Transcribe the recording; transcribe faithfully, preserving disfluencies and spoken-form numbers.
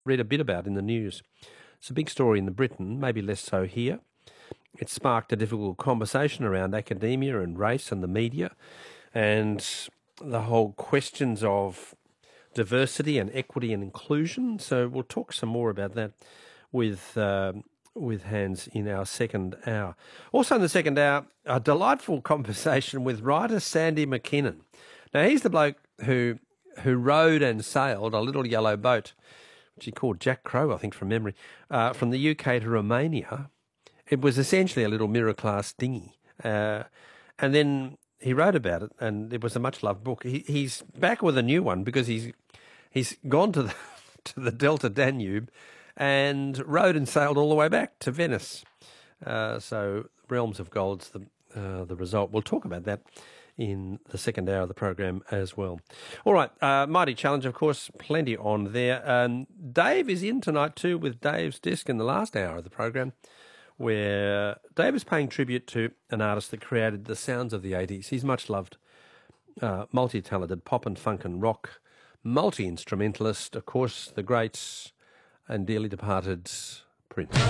read a bit about in the news. It's a big story in Britain, maybe less so here. It sparked a difficult conversation around academia and race and the media and the whole questions of diversity and equity and inclusion. So we'll talk some more about that with uh, with Hans in our second hour. Also in the second hour, a delightful conversation with writer Sandy McKinnon. Now, he's the bloke who who rowed and sailed a little yellow boat, which he called Jack Crow, I think, from memory, uh, from the U K to Romania. It was essentially a little mirror-class dinghy. Uh, and then he wrote about it, and it was a much-loved book. He, he's back with a new one because he's he's gone to the, to the Delta Danube and rowed and sailed all the way back to Venice. Uh, so Realms of Gold's the, uh, the result. We'll talk about that in the second hour of the program as well. All right, uh, Mighty Challenge, of course, plenty on there. Um, Dave is in tonight too with Dave's Disc in the last hour of the program, where Dave is paying tribute to an artist that created the sounds of the eighties. He's much loved, uh, multi-talented pop and funk and rock, multi-instrumentalist, of course, the great and dearly departed Prince.